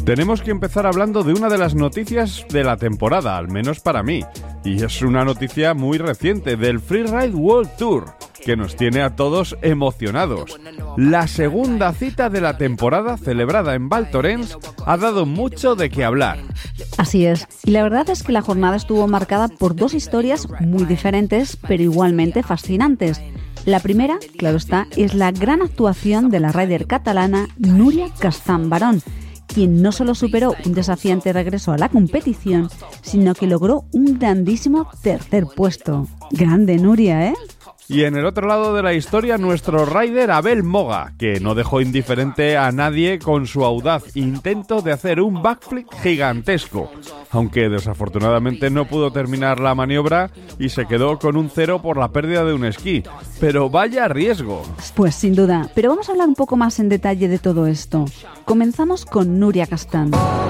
Tenemos que empezar hablando de una de las noticias de la temporada, al menos para mí. Y es una noticia muy reciente del Freeride World Tour, que nos tiene a todos emocionados. La segunda cita de la temporada, celebrada en Val Thorens, ha dado mucho de qué hablar. Así es, y la verdad es que la jornada estuvo marcada por dos historias muy diferentes, pero igualmente fascinantes. La primera, claro está, es la gran actuación de la rider catalana Núria Castan-Barón, quien no solo superó un desafiante regreso a la competición, sino que logró un grandísimo tercer puesto. Grande Núria, ¿eh? Y en el otro lado de la historia, nuestro rider Abel Moga, que no dejó indiferente a nadie con su audaz intento de hacer un backflip gigantesco, aunque desafortunadamente no pudo terminar la maniobra y se quedó con un 0 por la pérdida de un esquí. Pero vaya riesgo. Pues sin duda, pero vamos a hablar un poco más en detalle de todo esto. Comenzamos con Núria Castan.